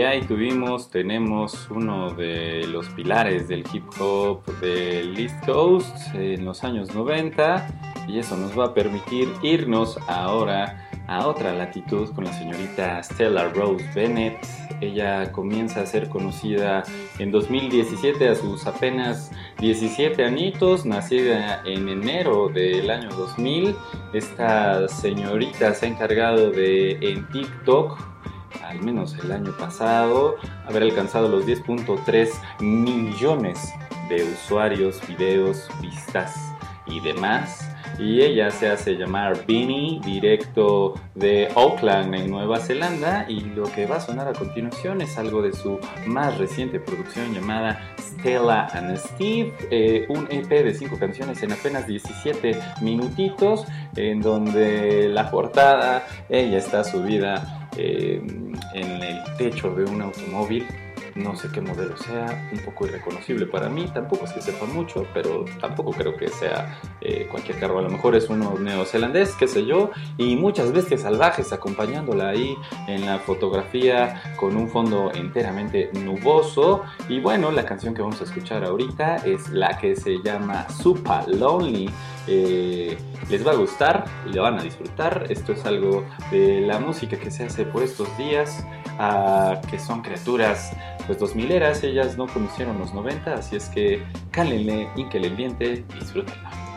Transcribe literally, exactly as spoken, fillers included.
ahí tuvimos, tenemos uno de los pilares del hip hop del East Coast en los años noventa, y eso nos va a permitir irnos ahora a otra latitud con la señorita Stella Rose Bennett. Ella comienza a ser conocida en dos mil diecisiete, a sus apenas diecisiete añitos, nacida en enero del año dos mil. Esta señorita se ha encargado de, en TikTok, al menos el año pasado, haber alcanzado los diez punto tres millones de usuarios, videos, vistas y demás. Y ella se hace llamar Beanie, directo de Auckland en Nueva Zelanda, y lo que va a sonar a continuación es algo de su más reciente producción llamada Stella and Steve, eh, un E P de cinco canciones en apenas diecisiete minutitos, en donde la portada, ella está subida eh, en el techo de un automóvil. No sé qué modelo sea, un poco irreconocible para mí, tampoco es que sepa mucho, pero tampoco creo que sea eh, cualquier carro, a lo mejor es uno neozelandés, qué sé yo, y muchas bestias salvajes acompañándola ahí en la fotografía con un fondo enteramente nuboso. Y bueno, la canción que vamos a escuchar ahorita es la que se llama Super Lonely. Eh, les va a gustar, le van a disfrutar. Esto es algo de la música que se hace por estos días, uh, que son criaturas pues dos mileras. Ellas no conocieron los noventa, así es que cálenle, hínquenle el diente, disfrútenla.